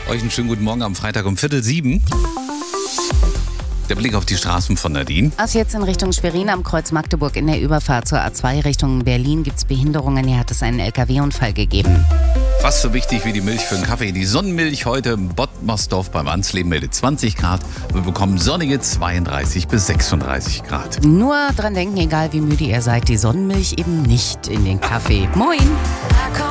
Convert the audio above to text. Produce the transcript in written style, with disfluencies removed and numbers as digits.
Euch einen schönen guten Morgen am Freitag um 6:45. Der Blick auf die Straßen von Nadine. Aus jetzt in Richtung Schwerin am Kreuz Magdeburg in der Überfahrt zur A2 Richtung Berlin gibt es Behinderungen. Hier hat es einen LKW-Unfall gegeben. Fast so wichtig wie die Milch für den Kaffee. Die Sonnenmilch heute im Bottmersdorf beim Ansleben meldet 20 Grad. Wir bekommen sonnige 32 bis 36 Grad. Nur dran denken, egal wie müde ihr seid, die Sonnenmilch eben nicht in den Kaffee. Moin!